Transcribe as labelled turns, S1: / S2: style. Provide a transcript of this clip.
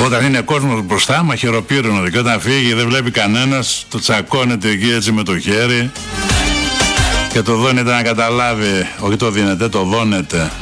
S1: Όταν είναι κόσμος μπροστά, μαχαιροπύρωνο, και όταν φύγει δεν βλέπει κανένας, το τσακώνεται εκεί έτσι με το χέρι και το δώνεται να καταλάβει, όχι το δίνεται, το δώνεται.